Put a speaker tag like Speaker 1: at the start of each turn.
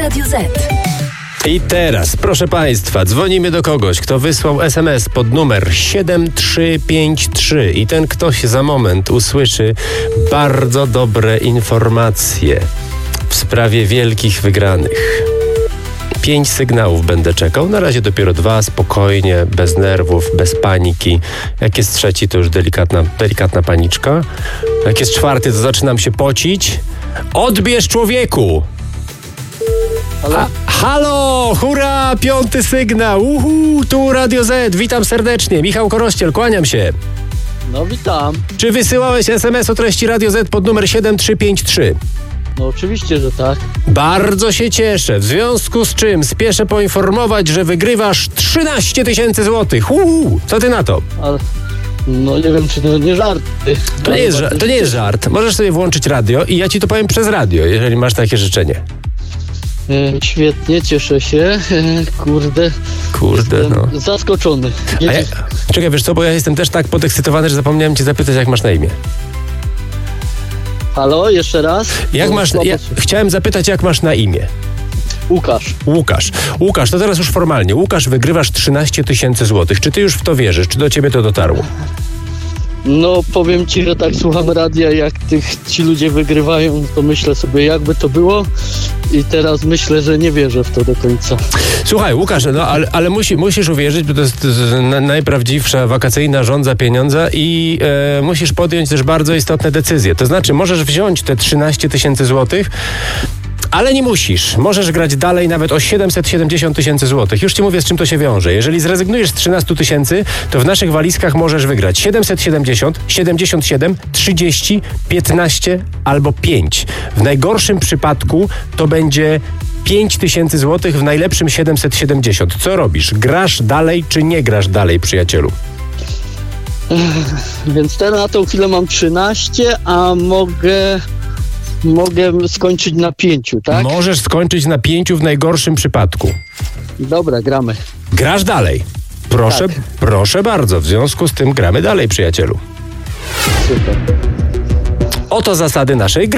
Speaker 1: Radiu Z.
Speaker 2: I teraz, proszę Państwa, dzwonimy do kogoś, kto wysłał SMS pod numer 7353 i ten ktoś za moment usłyszy bardzo dobre informacje w sprawie wielkich wygranych. 5 sygnałów będę czekał, na razie dopiero 2, spokojnie, bez nerwów, bez paniki. Jak jest 3, to już delikatna paniczka. Jak jest 4, to zaczynam się pocić. Odbierz, człowieku! Halo, hurra, 5 sygnał, tu Radio Z, witam serdecznie, Michał Korościel, kłaniam się.
Speaker 3: No witam.
Speaker 2: Czy wysyłałeś SMS o treści Radio Z pod numer 7353?
Speaker 3: No oczywiście, że tak.
Speaker 2: Bardzo się cieszę, w związku z czym spieszę poinformować, że wygrywasz 13 000 złotych. Co ty na to?
Speaker 3: Ale, no nie wiem, czy to nie żarty.
Speaker 2: To nie jest żart, możesz sobie włączyć radio i ja ci to powiem przez radio, jeżeli masz takie życzenie.
Speaker 3: Świetnie, cieszę się. Kurde,
Speaker 2: no.
Speaker 3: Zaskoczony.
Speaker 2: Czekaj, wiesz co, bo ja jestem też tak podekscytowany, że zapomniałem cię zapytać, jak masz na imię.
Speaker 3: Halo, jeszcze raz?
Speaker 2: Chciałem zapytać, jak masz na imię. Łukasz, to teraz już formalnie. Łukasz, wygrywasz 13 000 złotych. Czy ty już w to wierzysz? Czy do ciebie to dotarło?
Speaker 3: No powiem ci, że tak słucham radia, jak ci ludzie wygrywają, to myślę sobie, jakby to było, i teraz myślę, że nie wierzę w to do końca.
Speaker 2: Słuchaj, Łukasz, no ale musisz uwierzyć, bo to jest najprawdziwsza wakacyjna żądza pieniądza i musisz podjąć też bardzo istotne decyzje. To znaczy, możesz wziąć te 13 000 złotych, ale nie musisz. Możesz grać dalej nawet o 770 000 złotych. Już ci mówię, z czym to się wiąże. Jeżeli zrezygnujesz z 13 000, to w naszych walizkach możesz wygrać 770, 77, 30, 15 albo 5. W najgorszym przypadku to będzie 5 000 złotych, w najlepszym 770. Co robisz? Grasz dalej czy nie grasz dalej, przyjacielu?
Speaker 3: Więc teraz na tą chwilę mam 13, a mogę skończyć na 5, tak?
Speaker 2: Możesz skończyć na 5 w najgorszym przypadku.
Speaker 3: Dobra, gramy.
Speaker 2: Grasz dalej. Proszę,
Speaker 3: tak.
Speaker 2: Proszę bardzo. W związku z tym gramy dalej, przyjacielu.
Speaker 3: Super.
Speaker 2: Oto zasady naszej gry.